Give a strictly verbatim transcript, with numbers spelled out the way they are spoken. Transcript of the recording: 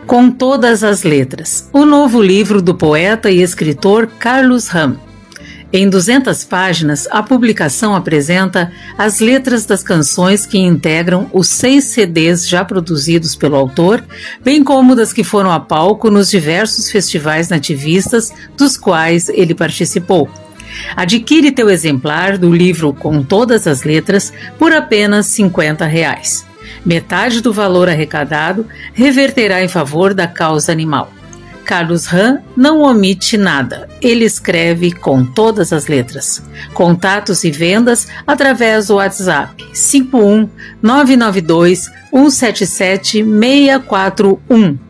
Com Todas as Letras, o novo livro do poeta e escritor Carlos Ram. Em duzentas páginas, a publicação apresenta as letras das canções que integram os seis C Ds já produzidos pelo autor, bem como das que foram a palco nos diversos festivais nativistas dos quais ele participou. Adquire teu exemplar do livro Com Todas as Letras por apenas cinquenta reais. Metade do valor arrecadado reverterá em favor da causa animal. Carlos Ram não omite nada, ele escreve com todas as letras. Contatos e vendas através do WhatsApp cinco um nove nove dois um sete sete seis quatro um.